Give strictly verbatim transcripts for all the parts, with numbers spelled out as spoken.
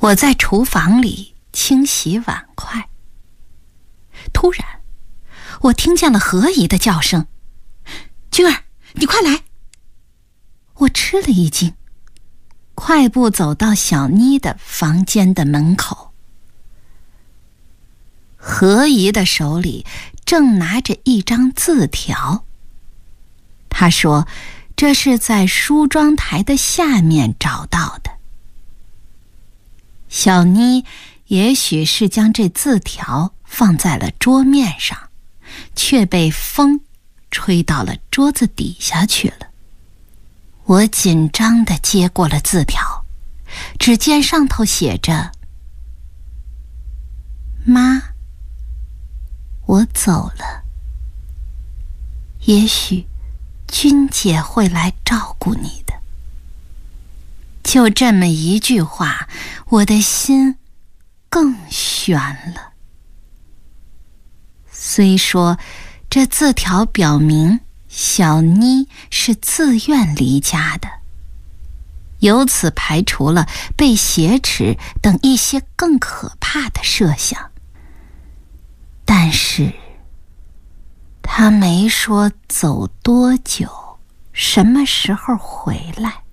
我在厨房里清洗碗筷，突然我听见了何姨的叫声：“君儿，你快来！”我吃了一惊，快步走到小妮的房间的门口。何姨的手里正拿着一张字条，她说这是在梳妆台的下面找到的。小妮也许是将这字条放在了桌面上，却被风吹到了桌子底下去了。我紧张地接过了字条，只见上头写着：“妈，我走了，也许君姐会来照顾你的。”就这么一句话，我的心更悬了。虽说这字条表明小妮是自愿离家的，由此排除了被挟持等一些更可怕的设想，但是他没说走多久，什么时候回来。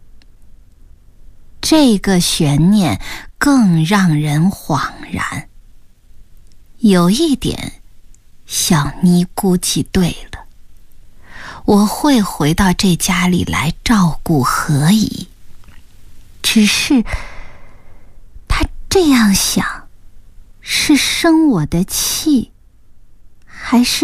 这个悬念更让人恍然。有一点，小妮估计对了，我会回到这家里来照顾何姨。只是她这样想，是生我的气，还是